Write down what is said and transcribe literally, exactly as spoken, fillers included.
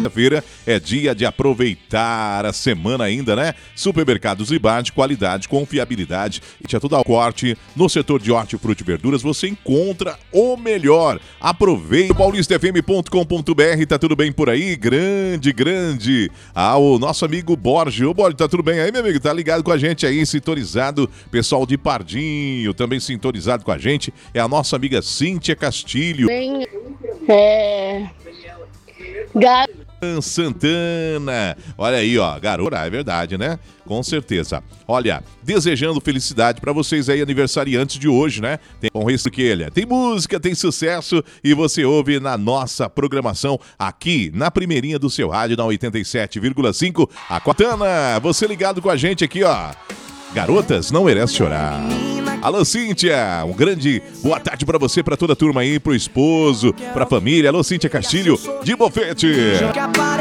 segunda-feira é dia de aproveitar a semana ainda, né? Supermercados e bar de qualidade, confiabilidade e tinha tudo ao corte. No setor de hortifruti e verduras você encontra o melhor. Aproveite paulista f m ponto com ponto b r, tá tudo bem por aí? Grande, grande. Ah, o nosso amigo Borges. Ô, Borges, tá tudo bem aí, meu amigo? Tá ligado com a gente aí, sintonizado. Pessoal de Pardinho também sintonizado com a gente. É a nossa amiga Cíntia Castilho. Bem, é... Gar... Santana, olha aí, ó, garota, é verdade, né? Com certeza. Olha, desejando felicidade pra vocês aí, aniversariantes de hoje, né? Tem bom resto que ele. Tem música, tem sucesso e você ouve na nossa programação aqui na primeirinha do seu rádio, na oitenta e sete vírgula cinco. A Cotana, você ligado com a gente aqui, ó. Garotas não merecem chorar. Alô, Cíntia, um grande boa tarde pra você, pra toda a turma aí, pro esposo, pra família. Alô, Cíntia Castilho, de Bofete.